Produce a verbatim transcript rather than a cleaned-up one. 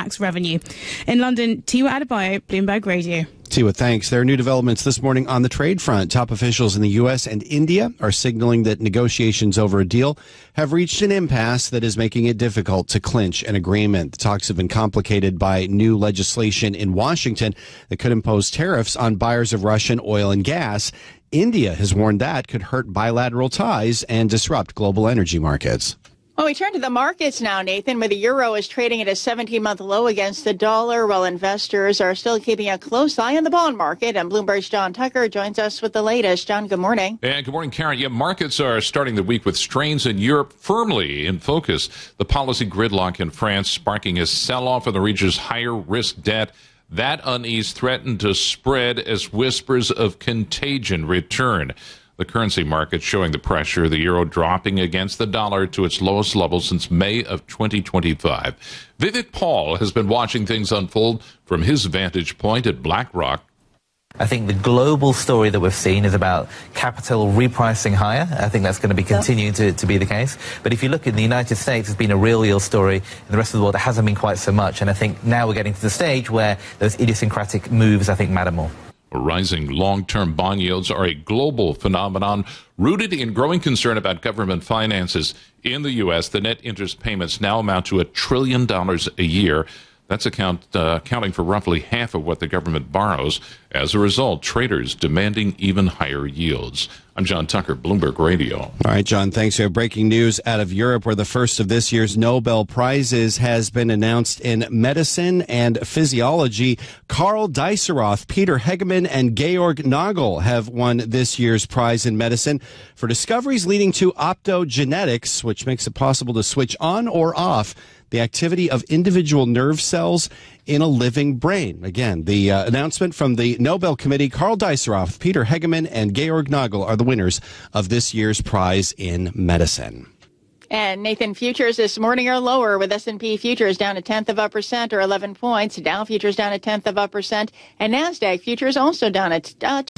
tax revenue. In London, Tiwa Adebayo, Bloomberg Radio. Tiwa, thanks. There are new developments this morning on the trade front. Top officials in the U S and India are signaling that negotiations over a deal have reached an impasse that is making it difficult to clinch an agreement. The talks have been complicated by new legislation in Washington that could impose tariffs on buyers of Russian oil and gas. India has warned that could hurt bilateral ties and disrupt global energy markets. Well, we turn to the markets now, Nathan, where the euro is trading at a seventeen-month low against the dollar, while investors are still keeping a close eye on the bond market. And Bloomberg's John Tucker joins us with the latest. John, good morning. And good morning, Karen. Yeah, markets are starting the week with strains in Europe firmly in focus. The policy gridlock in France sparking a sell-off in the region's higher-risk debt. That unease threatened to spread as whispers of contagion return. The currency market showing the pressure, the euro dropping against the dollar to its lowest level since May of twenty twenty-five. Vivek Paul has been watching things unfold from his vantage point at BlackRock. I think the global story that we've seen is about capital repricing higher. I think that's going to be continuing to, to be the case. But if you look in the United States, it's been a real, real story. In the rest of the world, it hasn't been quite so much. And I think now we're getting to the stage where those idiosyncratic moves, I think, matter more. Rising long-term bond yields are a global phenomenon rooted in growing concern about government finances. In the U S, the net interest payments now amount to a trillion dollars a year. That's account, uh, accounting for roughly half of what the government borrows. As a result, traders demanding even higher yields. I'm John Tucker, Bloomberg Radio. All right, John, thanks. We have breaking news out of Europe, where the first of this year's Nobel Prizes has been announced in medicine and physiology. Karl Deisseroth, Peter Hegemann, and Georg Nagel have won this year's prize in medicine for discoveries leading to optogenetics, which makes it possible to switch on or off the activity of individual nerve cells in a living brain. Again, the uh, announcement from the Nobel Committee: Karl Deisseroth, Peter Hegemann, and Georg Nagel are the winners of this year's prize in medicine. And Nathan, futures this morning are lower, with S and P futures down a tenth of a percent or eleven points. Dow futures down a tenth of a percent, and NASDAQ futures also down a t- uh,